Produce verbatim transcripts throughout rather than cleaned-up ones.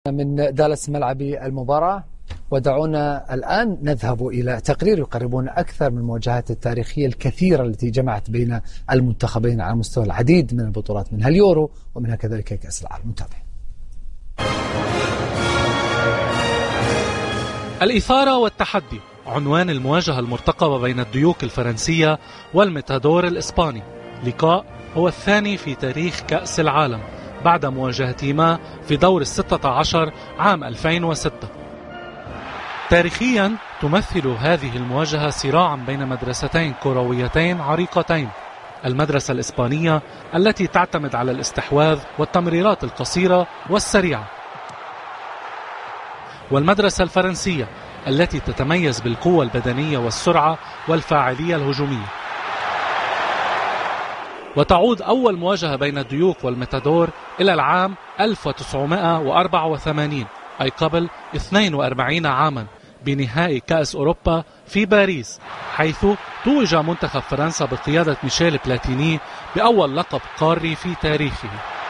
من دالاس ملعب المباراة، ودعونا الآن نذهب إلى تقرير يقربون أكثر من المواجهات التاريخية الكثيرة التي جمعت بين المنتخبين على مستوى العديد من البطولات، منها اليورو ومنها كذلك كأس العالم. متابع. الإثارة والتحدي عنوان المواجهة المرتقبة بين الديوك الفرنسية والميتادور الإسباني. لقاء هو الثاني في تاريخ كأس العالم بعد مواجهتهما في دور الستة عشر عام ألفين وستة. تاريخيا تمثل هذه المواجهة صراعا بين مدرستين كرويتين عريقتين، المدرسة الإسبانية التي تعتمد على الاستحواذ والتمريرات القصيرة والسريعة، والمدرسة الفرنسية التي تتميز بالقوة البدنية والسرعة والفاعلية الهجومية. وتعود أول مواجهة بين الديوك والميتادور إلى العام ألف وتسعمائة وأربعة وثمانين، أي قبل اثنين وأربعين عاما، بنهائي كأس أوروبا في باريس، حيث توج منتخب فرنسا بقيادة ميشيل بلاتيني بأول لقب قاري في تاريخه.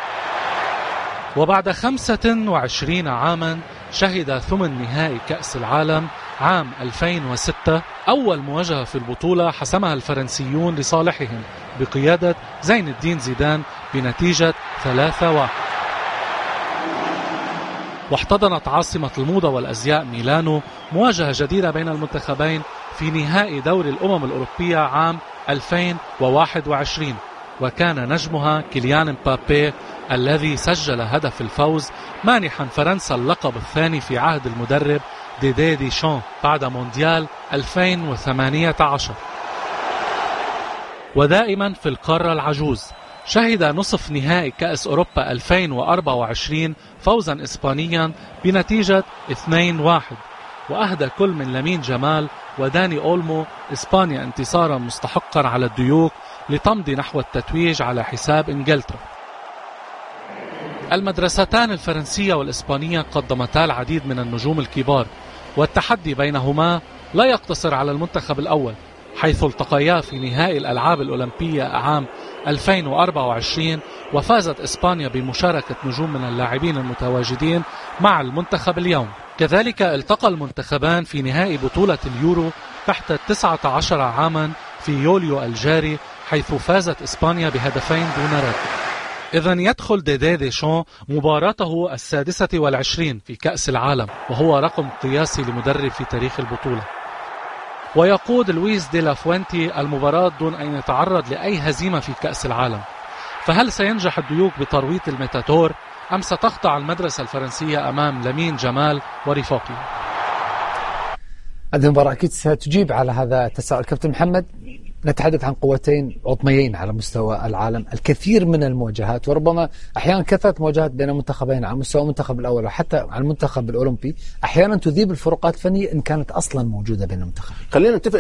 وبعد خمسة وعشرين عاما شهد ثمن نهائي كأس العالم عام ألفين وستة أول مواجهة في البطولة حسمها الفرنسيون لصالحهم بقيادة زين الدين زيدان بنتيجة ثلاثة واحد. واحتضنت عاصمة الموضة والأزياء ميلانو مواجهة جديدة بين المنتخبين في نهائي دوري الأمم الأوروبية عام ألفين وواحد وعشرين، وكان نجمها كيليان مبابي الذي سجل هدف الفوز، مانحا فرنسا اللقب الثاني في عهد المدرب ديدي ديشان بعد مونديال ألفين وثمانية عشر. ودائما في القارة العجوز شهد نصف نهائي كأس أوروبا ألفين وأربعة وعشرين فوزا إسبانيا بنتيجة اثنين واحد، وأهدى كل من لامين جمال وداني أولمو إسبانيا انتصارا مستحقا على الديوك لتمضي نحو التتويج على حساب إنجلترا. المدرستان الفرنسية والإسبانية قدمتا العديد من النجوم الكبار، والتحدي بينهما لا يقتصر على المنتخب الأول، حيث التقيا في نهائي الألعاب الأولمبية عام ألفين وأربعة وعشرين، وفازت إسبانيا بمشاركة نجوم من اللاعبين المتواجدين مع المنتخب اليوم. كذلك التقى المنتخبان في نهائي بطولة اليورو تحت التسعة عشر عاما في يوليو الجاري، حيث فازت إسبانيا بهدفين دون رد. إذن يدخل ديدي ديشان مباراته السادسة والعشرين في كأس العالم، وهو رقم قياسي لمدرب في تاريخ البطولة. ويقود لويس دي لا فوينتي المباراة دون أن يتعرض لأي هزيمة في كأس العالم. فهل سينجح الديوك بترويض الميتادور أم ستخضع المدرسة الفرنسية أمام لامين جمال ورفاقه؟ هذه المباراة أكيد ستجيب على هذا التساؤل. كابتن محمد، نتحدث عن قوتين عظميين على مستوى العالم، الكثير من المواجهات، وربما أحيانا كثرة مواجهات بين منتخبين على مستوى المنتخب الأول وحتى على المنتخب الأولمبي أحيانا تذيب الفروقات الفنية إن كانت أصلا موجودة بين المنتخبين. خلينا نتفق